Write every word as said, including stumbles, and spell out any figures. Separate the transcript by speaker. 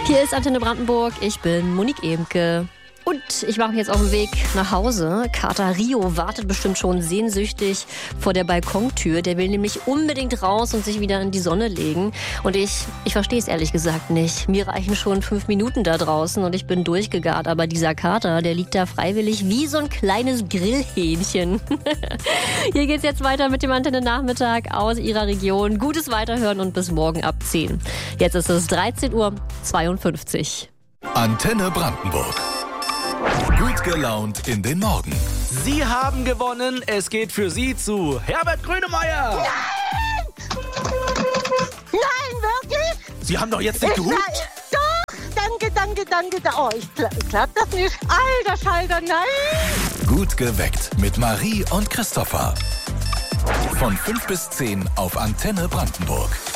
Speaker 1: Hier ist Antenne Brandenburg, ich bin Monique Ehmke. Und ich mache mich jetzt auf den Weg nach Hause. Kater Rio wartet bestimmt schon sehnsüchtig vor der Balkontür. Der will nämlich unbedingt raus und sich wieder in die Sonne legen. Und ich, ich verstehe es ehrlich gesagt nicht. Mir reichen schon fünf Minuten da draußen und ich bin durchgegart. Aber dieser Kater, der liegt da freiwillig wie so ein kleines Grillhähnchen. Hier geht's jetzt weiter mit dem Antenne-Nachmittag aus Ihrer Region. Gutes Weiterhören und bis morgen ab zehn. Jetzt ist es dreizehn Uhr zweiundfünfzig.
Speaker 2: Antenne Brandenburg. Gut gelaunt in den Morgen.
Speaker 3: Sie haben gewonnen. Es geht für Sie zu Herbert Grönemeyer.
Speaker 4: Nein! Nein, wirklich?
Speaker 3: Sie haben doch jetzt nicht
Speaker 4: Ich-
Speaker 3: gehupt.
Speaker 4: Nein, Doch! Danke, danke, danke. da- Oh, ich, gla- ich glaub das nicht. Alter Schalter, nein!
Speaker 2: Gut geweckt mit Marie und Christopher. Von fünf bis zehn auf Antenne Brandenburg.